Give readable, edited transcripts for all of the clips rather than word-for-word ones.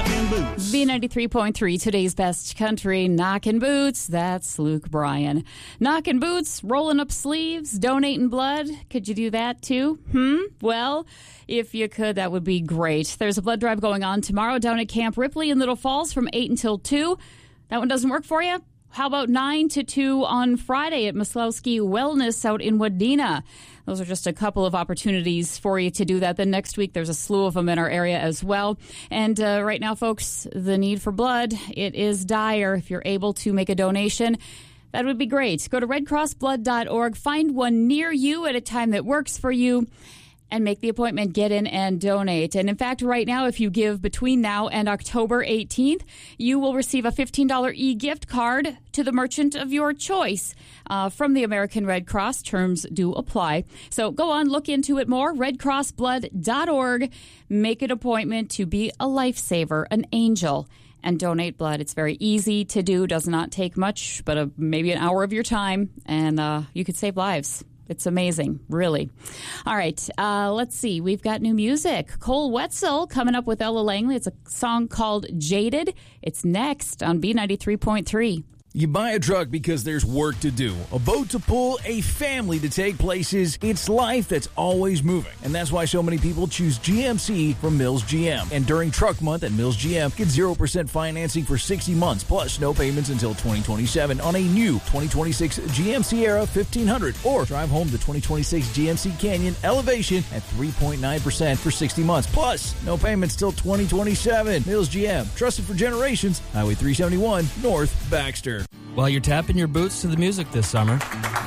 Knockin' Boots. B93.3, today's best country, Knockin' Boots. That's Luke Bryan. Knockin' Boots, rolling up sleeves, donating blood. Could you do that too? Well, if you could, that would be great. There's a blood drive going on tomorrow down at Camp Ripley in Little Falls from 8 until 2. That one doesn't work for you? How about 9 to 2 on Friday at Maslowski Wellness out in Wadena? Those are just a couple of opportunities for you to do that. Then next week, there's a slew of them in our area as well. And right now, folks, the need for blood, it is dire. If you're able to make a donation, that would be great. Go to redcrossblood.org, find one near you at a time that works for you, and make the appointment, get in and donate. And in fact, right now, if you give between now and October 18th, you will receive a $15 e-gift card to the merchant of your choice from the American Red Cross. Terms do apply. So go on, look into it more, redcrossblood.org. Make an appointment to be a lifesaver, an angel, and donate blood. It's very easy to do, does not take much, but maybe an hour of your time, and you could save lives. It's amazing, really. All right, let's see. We've got new music. Cole Wetzel coming up with Ella Langley. It's a song called Jaded. It's next on B93.3. You buy a truck because there's work to do, a boat to pull, a family to take places. It's life that's always moving. And that's why so many people choose GMC from Mills GM. And during Truck Month at Mills GM, get 0% financing for 60 months, plus no payments until 2027 on a new 2026 GMC Era 1500. Or drive home the 2026 GMC Canyon Elevation at 3.9% for 60 months, plus no payments till 2027. Mills GM, trusted for generations. Highway 371, North Baxter. While you're tapping your boots to the music this summer,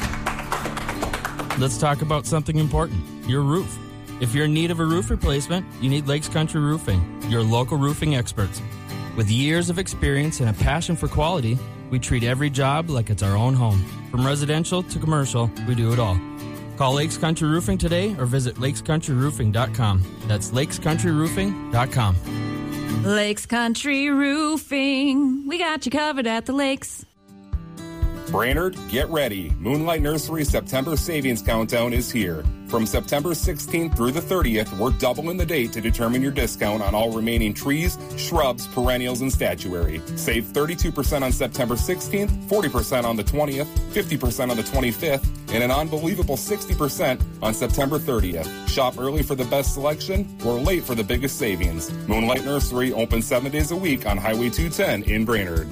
let's talk about something important, your roof. If you're in need of a roof replacement, you need Lakes Country Roofing, your local roofing experts. With years of experience and a passion for quality, we treat every job like it's our own home. From residential to commercial, we do it all. Call Lakes Country Roofing today or visit lakescountryroofing.com. That's lakescountryroofing.com. Lakes Country Roofing. We got you covered at the lakes. Brainerd, get ready. Moonlight Nursery September Savings Countdown is here. From September 16th through the 30th, we're doubling the date to determine your discount on all remaining trees, shrubs, perennials, and statuary. Save 32% on September 16th, 40% on the 20th, 50% on the 25th, and an unbelievable 60% on September 30th. Shop early for the best selection or late for the biggest savings. Moonlight Nursery open 7 days a week on Highway 210 in Brainerd.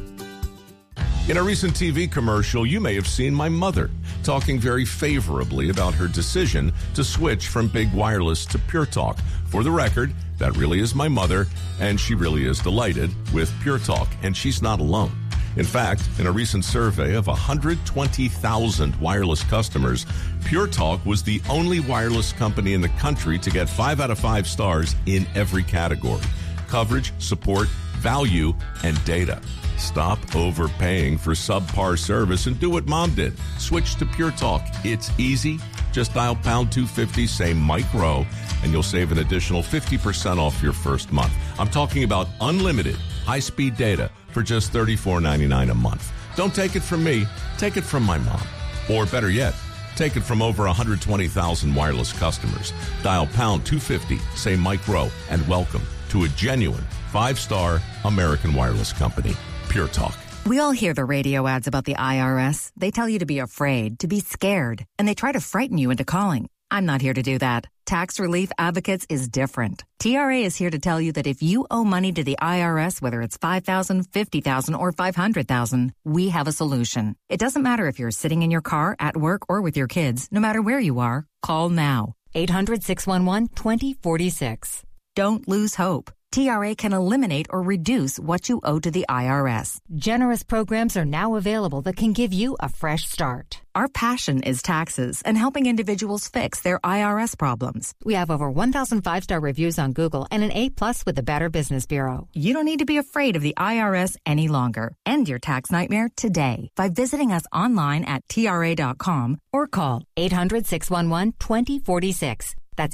In a recent TV commercial, you may have seen my mother talking very favorably about her decision to switch from Big Wireless to Pure Talk. For the record, that really is my mother, and she really is delighted with Pure Talk, and she's not alone. In fact, in a recent survey of 120,000 wireless customers, Pure Talk was the only wireless company in the country to get 5 out of 5 stars in every category: coverage, support, value, and data. Stop overpaying for subpar service and do what Mom did. Switch to Pure Talk. It's easy. Just dial pound 250, say Mike Rowe, and you'll save an additional 50% off your first month. I'm talking about unlimited high-speed data for just $34.99 a month. Don't take it from me. Take it from my mom. Or better yet, take it from over 120,000 wireless customers. Dial pound 250, say Mike Rowe, and welcome to a genuine 5-star American wireless company. Pure Talk. We all hear the radio ads about the IRS. They tell you to be afraid, to be scared, and they try to frighten you into calling. I'm not here to do that. Tax Relief Advocates is different. TRA is here to tell you that if you owe money to the IRS, whether it's $5,000, $50,000, or $500,000, we have a solution. It doesn't matter if you're sitting in your car, at work, or with your kids. No matter where you are, call now. 800-611-2046. Don't lose hope. TRA can eliminate or reduce what you owe to the IRS. Generous programs are now available that can give you a fresh start. Our passion is taxes and helping individuals fix their IRS problems. We have over 1,000 5-star reviews on Google and an A+ with the Better Business Bureau. You don't need to be afraid of the IRS any longer. End your tax nightmare today by visiting us online at TRA.com or call 800-611-2046. That's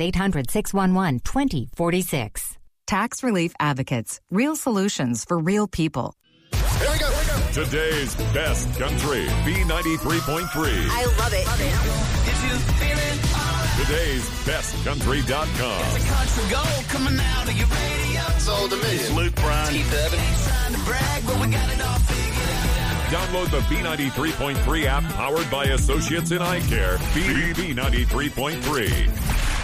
800-611-2046. Tax Relief Advocates. Real solutions for real people. Here we go. Today's best country, B93.3. I love it. If you feeling all right. Today'sBestCountry.com. Country gold coming out of your radio. Sold a million. It's Luke Bryan. Keith Urban. Ain't trying to brag, but we got it all figured out. Download the B93.3 app powered by Associates in Eye Care. B93.3.